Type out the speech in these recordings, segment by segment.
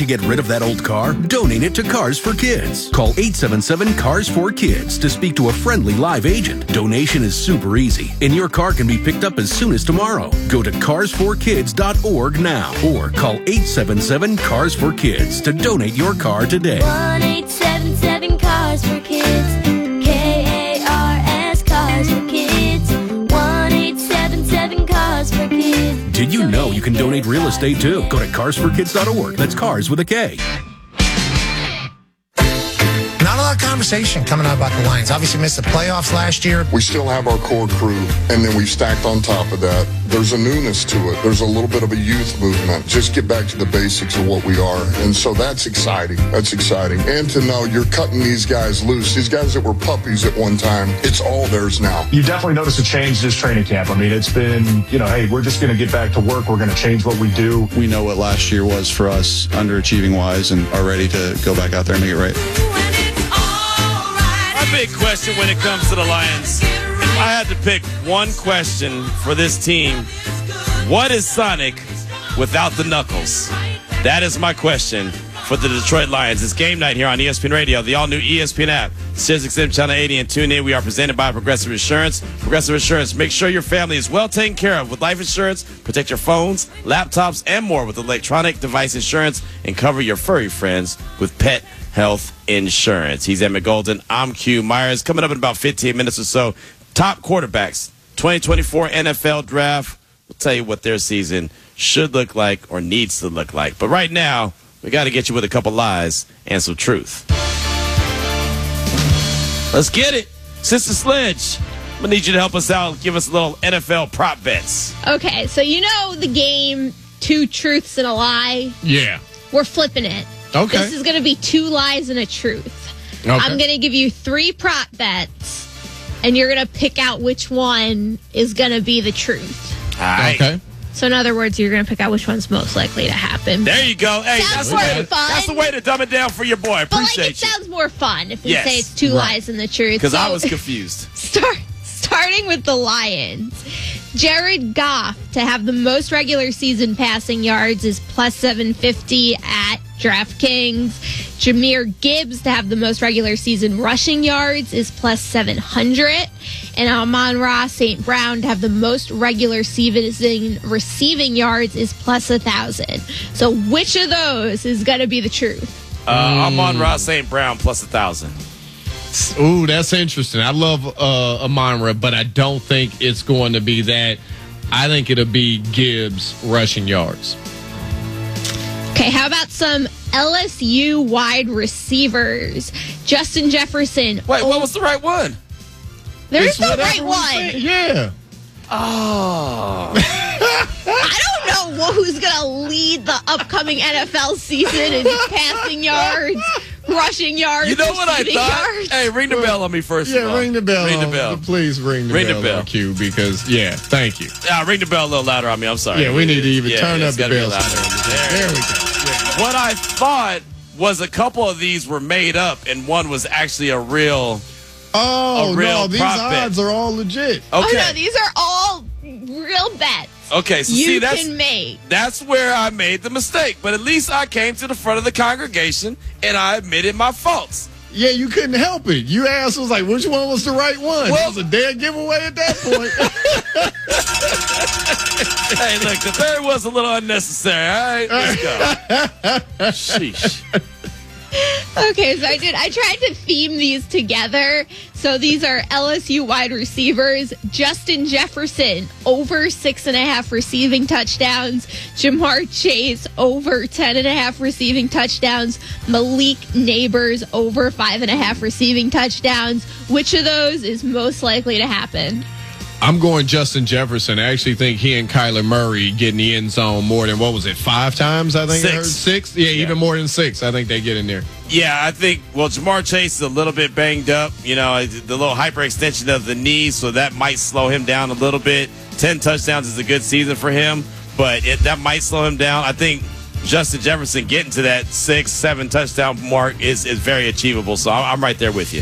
get rid of that old car? Donate it to Cars for Kids. Call 877-CARS4KIDS to speak to a friendly live agent. Donation is super easy, and your car can be picked up as soon as tomorrow. Go to carsforkids.org now or call 877-CARS4KIDS to donate your car today. 1-877-CARS4KIDS. KARS Cars for Kids. 1-877-CARS4KIDS. Did you know you can donate real estate too? Go to carsforkids.org. That's cars with a K. Not a lot of conversation coming out about the Lions. Obviously missed the playoffs last year. We still have our core crew, and then we've stacked on top of that. There's a newness to it. There's a little bit of a youth movement. Just get back to the basics of what we are. And so that's exciting. That's exciting. And to know you're cutting these guys loose. These guys that were puppies at one time, it's all theirs now. You definitely notice a change this training camp. I mean, it's been, hey, we're just going to get back to work. We're going to change what we do. We know what last year was for us, underachieving-wise, and are ready to go back out there and make it right. Big question when it comes to the Lions. If I had to pick one question for this team, what is Sonic without the Knuckles? That is my question for the Detroit Lions. It's game night here on ESPN Radio, the all-new ESPN app, SiriusXM Channel 80, and tune in. We are presented by Progressive Insurance. Progressive Insurance, make sure your family is well taken care of with life insurance. Protect your phones, laptops, and more with electronic device insurance, and cover your furry friends with pet health insurance. He's Emmett Golden. I'm Q Myers. Coming up in about 15 minutes or so, top quarterbacks, 2024 NFL Draft. We'll tell you what their season should look like or needs to look like. But right now, we got to get you with a couple lies and some truth. Let's get it. Sister Sledge, I'm going to need you to help us out. Give us a little NFL prop bets. Okay, so you know the game, 2 truths and a lie? Yeah. We're flipping it. Okay. This is going to be 2 lies and a truth. Okay. I'm going to give you 3 prop bets, and you're going to pick out which one is going to be the truth. All right. Okay. So in other words, you're going to pick out which one's most likely to happen. There you go. Hey, Sounds that's more fun. the way to dumb it down for your boy. But Appreciate it sounds more fun if we Yes. say it's 2 lies and the truth. Because I So- was confused. Starting with the Lions. Jared Goff to have the most regular season passing yards is plus 750 at DraftKings. Jahmyr Gibbs to have the most regular season rushing yards is plus 700. And Amon-Ra St. Brown to have the most regular season receiving yards is plus 1,000. So which of those is going to be the truth? Amon-Ra St. Brown plus 1,000. Ooh, that's interesting. I love Amon-Ra, but I don't think it's going to be that. I think it'll be Gibbs rushing yards. Okay, how about some LSU wide receivers? Justin Jefferson. Wait, what was the right one? There's no right one. Yeah. Oh. I don't know who's going to lead the upcoming NFL season in passing yards, rushing yards, You know what I receiving thought? yards. Hey, ring the bell on me first of all. Yeah, ring the bell. Ring the bell. Please ring the bell on Q because, thank you. Ring the bell a little louder on me. I'm sorry. Yeah, we need to even turn up it's the gotta be bell. louder. There we go. Yeah. What I thought was a couple of these were made up, and one was actually a real. Oh, real no, these prop bet. odds are all legit. Okay. Oh, no, these are all real bets. Okay, so you see, can make. that's where I made the mistake. But at least I came to the front of the congregation and I admitted my faults. Yeah, you couldn't help it. You asked was like, which one was the right one? Well, it was a dead giveaway at that point. Hey, look, the third was a little unnecessary. All right, let's go. Sheesh. Okay, so I tried to theme these together. So these are LSU wide receivers. Justin Jefferson, over 6.5 receiving touchdowns. Jamar Chase, over 10.5 receiving touchdowns. Malik Neighbors, over 5.5 receiving touchdowns. Which of those is most likely to happen? I'm going Justin Jefferson. I actually think he and Kyler Murray get in the end zone more than, 5 times, I think? 6. I heard 6? Yeah, even more than 6. I think they get in there. Yeah, I think, Jamar Chase is a little bit banged up. The little hyperextension of the knee, so that might slow him down a little bit. 10 touchdowns is a good season for him, but that might slow him down. I think Justin Jefferson getting to that 6-7 touchdown mark is very achievable, so I'm right there with you.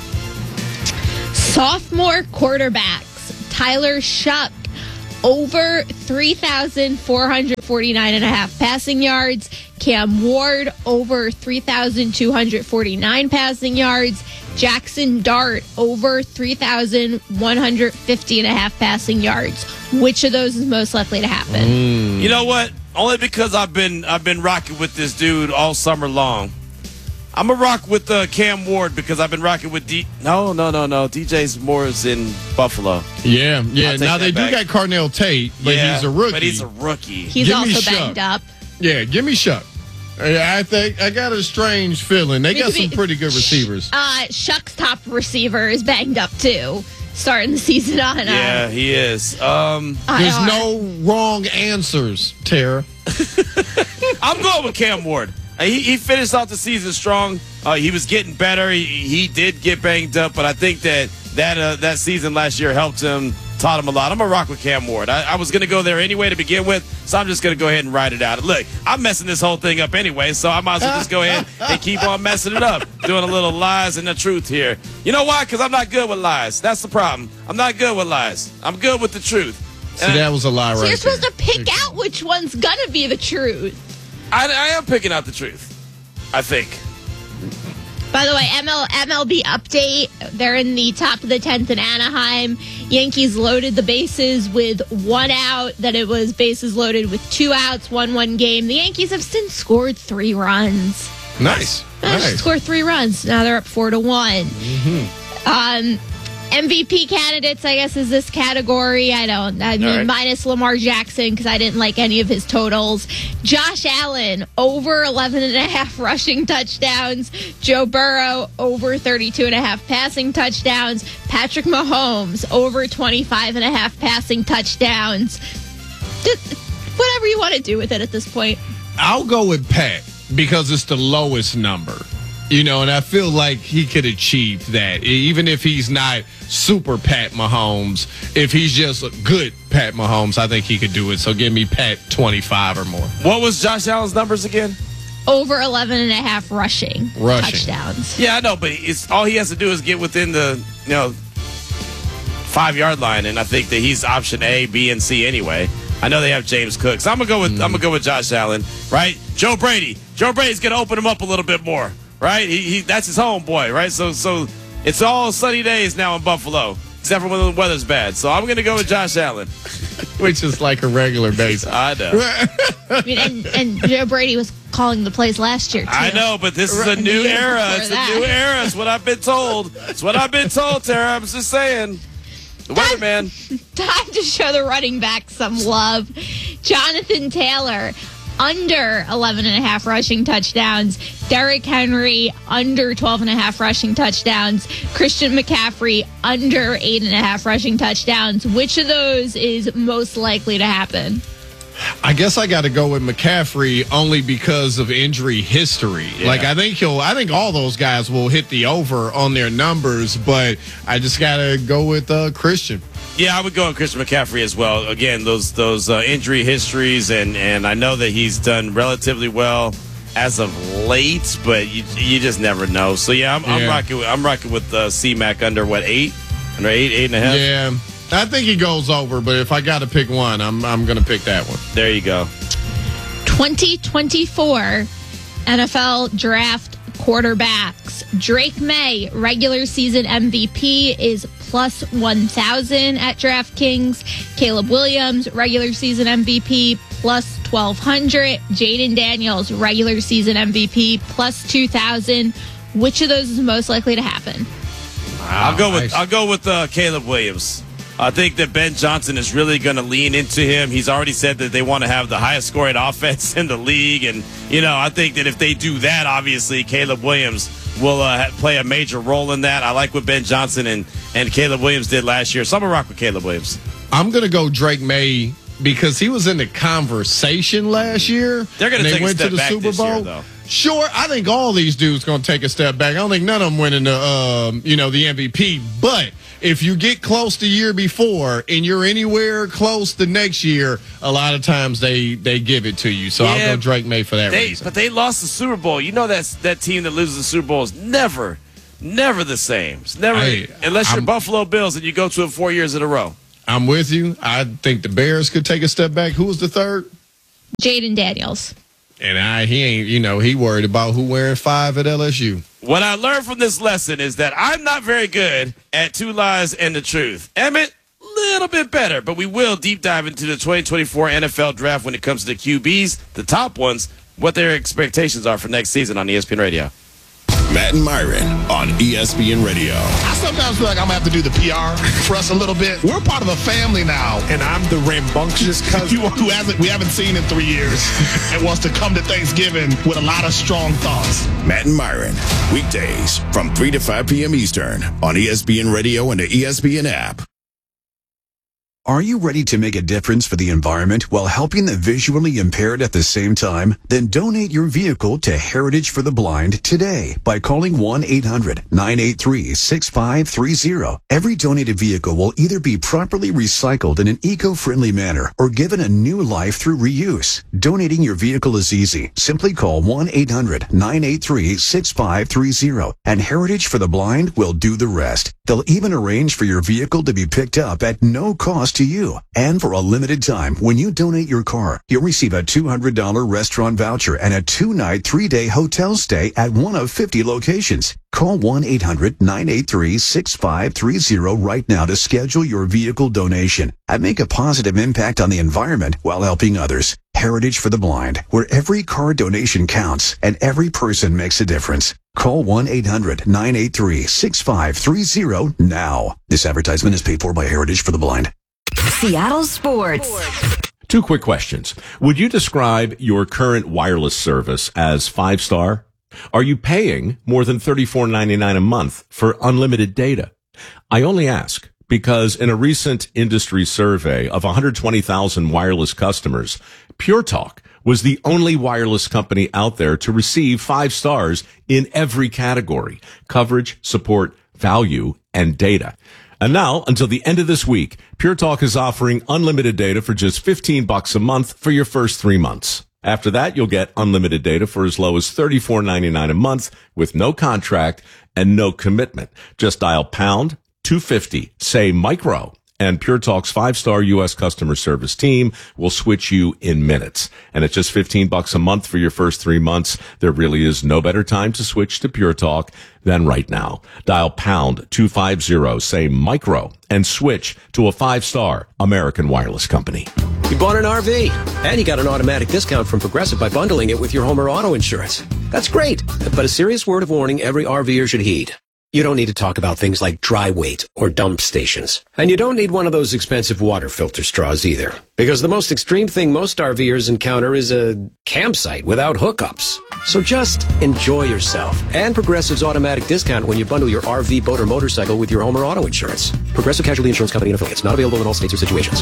Sophomore quarterbacks. Tyler Shuck, over 3,449.5 passing yards. Cam Ward over 3,249 passing yards. Jackson Dart over 3,150 and a half passing yards. Which of those is most likely to happen? You know what? Only because I've been rocking with this dude all summer long. I'm gonna rock with Cam Ward because I've been rocking with No. DJ's Moore's in Buffalo. Yeah. take Now that they back. do got Carnell Tate, but he's a rookie. But he's a rookie. He's Give me also Shuck. banged up. Yeah, give me Shuck. I think I got a strange feeling. They got some pretty good receivers. Shuck's top receiver is banged up too, starting the season on. Yeah, he is. There's no wrong answers, Tara. I'm going with Cam Ward. He finished off the season strong. He was getting better. He did get banged up, but I think that season last year helped him, taught him a lot. I'm going to rock with Cam Ward. I was going to go there anyway to begin with, so I'm just going to go ahead and ride it out. Look, I'm messing this whole thing up anyway, so I might as well just go ahead and keep on messing it up, doing a little lies and the truth here. You know why? Because I'm not good with lies. That's the problem. I'm not good with lies. I'm good with the truth. See, that was a lie right So you're supposed there. to pick out which one's gonna be the truth. I am picking out the truth, I think. By the way, MLB update. They're in the top of the 10th in Anaheim. Yankees loaded the bases with 1 out. Then it was bases loaded with 2 outs, 1-1 game. The Yankees have since scored 3 runs. Nice. Scored 3 runs. Now they're up 4-1. MVP candidates, I guess, is this category. I mean, right. minus Lamar Jackson because I didn't like any of his totals. Josh Allen, over 11.5 rushing touchdowns. Joe Burrow, over 32.5 passing touchdowns. Patrick Mahomes, over 25.5 passing touchdowns. Just whatever you want to do with it at this point. I'll go with Pat because it's the lowest number. And I feel like he could achieve that. Even if he's not super Pat Mahomes, if he's just a good Pat Mahomes, I think he could do it. So give me Pat 25 or more. What was Josh Allen's numbers again? Over 11.5 rushing touchdowns. Yeah, I know, but all he has to do is get within the 5-yard line, and I think that he's option A, B, and C anyway. I know they have James Cook, so I'm gonna go with Josh Allen, right? Joe Brady's gonna open him up a little bit more. Right, he that's his homeboy, right? So it's all sunny days now in Buffalo, except for when the weather's bad. So I'm going to go with Josh Allen, which is like a regular basis. I know. I mean, and Joe Brady was calling the plays last year too. I know, but this is a new era. It's a new era. It's what I've been told. It's what I've been told, Tara. I'm just saying. The weatherman. Time to show the running back some love. Jonathan Taylor, under 11.5 rushing touchdowns. Derrick Henry, under 12.5 rushing touchdowns. Christian McCaffrey, under 8.5 rushing touchdowns. Which of those is most likely to happen? I guess I got to go with McCaffrey only because of injury history. Yeah. Like I think all those guys will hit the over on their numbers, but I just got to go with Christian. Yeah, I would go with Christian McCaffrey as well. Again, those injury histories, and I know that he's done relatively well as of late, but you just never know. So yeah, I'm rocking with C-Mac under 8, under 8.5. Yeah, I think he goes over, but if I got to pick one, I'm going to pick that one. There you go. 2024 NFL Draft quarterbacks. Drake May, regular season MVP, is plus 1,000 at DraftKings. Caleb Williams, regular season MVP, plus 1,200. Jaden Daniels, regular season MVP, plus 2,000. Which of those is most likely to happen? I'll go with Caleb Williams. I think that Ben Johnson is really going to lean into him. He's already said that they want to have the highest scoring offense in the league. And, I think that if they do that, obviously, Caleb Williams will play a major role in that. I like what Ben Johnson and Caleb Williams did last year. So I'm going to rock with Caleb Williams. I'm going to go Drake May because he was in the conversation last year. They're going to take a step back Super this Bowl. year, though. Sure, I think all these dudes going to take a step back. I don't think none of them winning the MVP. But if you get close the year before and you're anywhere close the next year, a lot of times they give it to you. So I'll go Drake May for that reason. But they lost the Super Bowl. That team that loses the Super Bowl is never the same. It's never unless you're Buffalo Bills and you go to it 4 years in a row. I'm with you. I think the Bears could take a step back. Who was the third? Jaden Daniels. And he ain't, he worried about who wearing 5 at LSU. What I learned from this lesson is that I'm not very good at 2 lies and the truth. Emmett, little bit better, but we will deep dive into the 2024 NFL draft when it comes to the QBs, the top ones, what their expectations are for next season on ESPN Radio. Matt and Myron on ESPN Radio. I sometimes feel like I'm going to have to do the PR for us a little bit. We're part of a family now. And I'm the rambunctious cousin we haven't seen in 3 years and wants to come to Thanksgiving with a lot of strong thoughts. Matt and Myron, weekdays from 3 to 5 p.m. Eastern on ESPN Radio and the ESPN app. Are you ready to make a difference for the environment while helping the visually impaired at the same time? Then donate your vehicle to Heritage for the Blind today by calling 1-800-983-6530. Every donated vehicle will either be properly recycled in an eco-friendly manner or given a new life through reuse. Donating your vehicle is easy. Simply call 1-800-983-6530 and Heritage for the Blind will do the rest. They'll even arrange for your vehicle to be picked up at no cost to you. And for a limited time, when you donate your car, you'll receive a $200 restaurant voucher and a 2-night, 3-day hotel stay at one of 50 locations. Call 1-800-983-6530 right now to schedule your vehicle donation and make a positive impact on the environment while helping others. Heritage for the Blind, where every car donation counts and every person makes a difference. Call 1-800-983-6530 now. This advertisement is paid for by Heritage for the Blind. Seattle Sports. 2 quick questions. Would you describe your current wireless service as 5-star? Are you paying more than $34.99 a month for unlimited data? I only ask because in a recent industry survey of 120,000 wireless customers, Pure Talk was the only wireless company out there to receive 5 stars in every category: coverage, support, value, and data. And now, until the end of this week, Pure Talk is offering unlimited data for just $15 a month for your first 3 months. After that, you'll get unlimited data for as low as $34.99 a month with no contract and no commitment. Just dial pound 250, say micro, and Pure Talk's 5-star U.S. customer service team will switch you in minutes. And at just $15 a month for your first 3 months, there really is no better time to switch to Pure Talk than right now. Dial pound 250, say micro, and switch to a 5-star American wireless company. You bought an RV, and you got an automatic discount from Progressive by bundling it with your home or auto insurance. That's great, but a serious word of warning every RVer should heed. You don't need to talk about things like dry weight or dump stations. And you don't need one of those expensive water filter straws either. Because the most extreme thing most RVers encounter is a campsite without hookups. So just enjoy yourself. And Progressive's automatic discount when you bundle your RV, boat, or motorcycle with your home or auto insurance. Progressive Casualty Insurance Company and affiliates. Not available in all states or situations.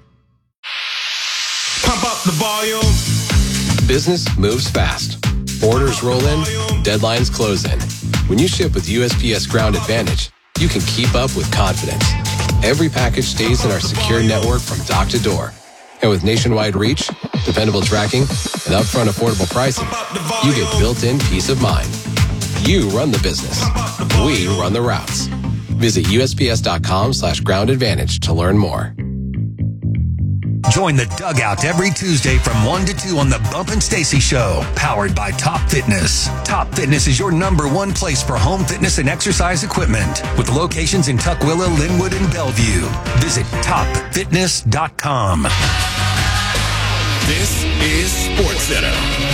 Pump up the volume. Business moves fast. Orders roll in. Deadlines close in. When you ship with USPS Ground Advantage, you can keep up with confidence. Every package stays in our secure network from dock to door. And with nationwide reach, dependable tracking, and upfront affordable pricing, you get built-in peace of mind. You run the business. We run the routes. Visit USPS.com/Ground Advantage to learn more. Join the Dugout every Tuesday from 1 to 2 on the Bump and Stacy Show, powered by Top Fitness. Top Fitness is your #1 place for home fitness and exercise equipment, with locations in Tukwila, Linwood, and Bellevue. Visit topfitness.com. This is SportsCenter.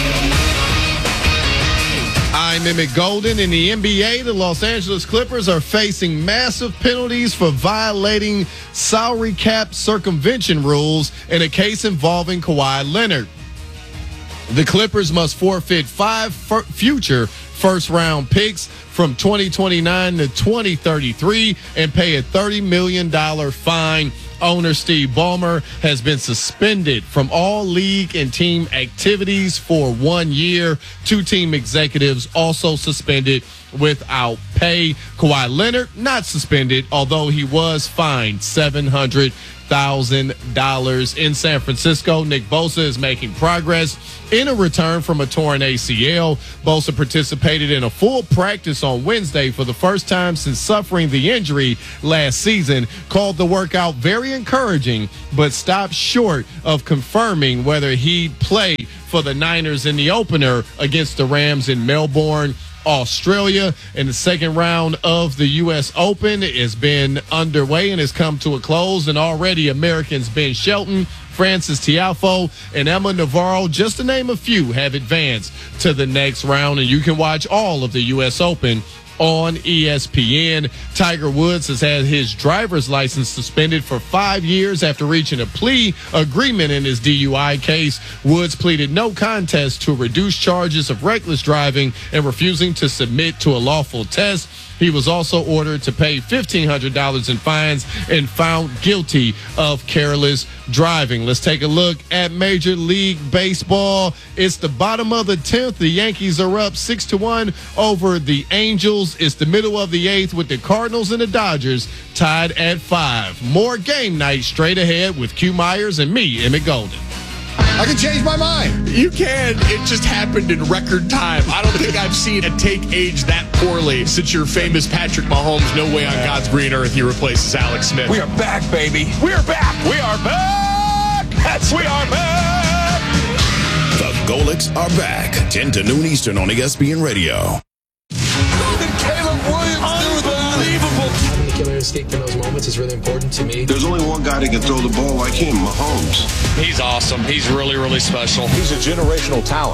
I'm Emmett Golden. In the NBA, the Los Angeles Clippers are facing massive penalties for violating salary cap circumvention rules in a case involving Kawhi Leonard. The Clippers must forfeit 5 future first-round picks from 2029 to 2033 and pay a $30 million fine. Owner Steve Ballmer has been suspended from all league and team activities for 1 year. 2 team executives also suspended without pay. Kawhi Leonard not suspended, although he was fined $700,000 in San Francisco. Nick Bosa is making progress in a return from a torn ACL. Bosa participated in a full practice on Wednesday for the first time since suffering the injury last season. Called the workout very encouraging, but stopped short of confirming whether he'd play for the Niners in the opener against the Rams in Melbourne, Australia. And the second round of the U.S. Open has been underway and has come to a close. And already Americans Ben Shelton, Francis Tiafoe, and Emma Navarro, just to name a few, have advanced to the next round. And you can watch all of the U.S. Open on ESPN. Tiger Woods has had his driver's license suspended for 5 years after reaching a plea agreement in his DUI case. Woods pleaded no contest to reduced charges of reckless driving and refusing to submit to a lawful test. He was also ordered to pay $1,500 in fines and found guilty of careless driving. Let's take a look at Major League Baseball. It's the bottom of the 10th. The Yankees are up 6-1 over the Angels. It's the middle of the 8th with the Cardinals and the Dodgers tied at 5. More game night straight ahead with Q Myers and me, Emmett Golden. I can change my mind. You can. It just happened in record time. I don't think I've seen a take age that poorly since your famous Patrick Mahomes, no way on God's green earth he replaces Alex Smith. We are back, baby. We are back. We are back. We are back. The Golics are back. 10 to noon Eastern on ESPN Radio. Did Caleb Williams do that? Unbelievable. Having the killer instinct in those moments is really important to me. There's only one guy that can throw the ball like him, Mahomes. He's awesome. He's really, really special. He's a generational talent.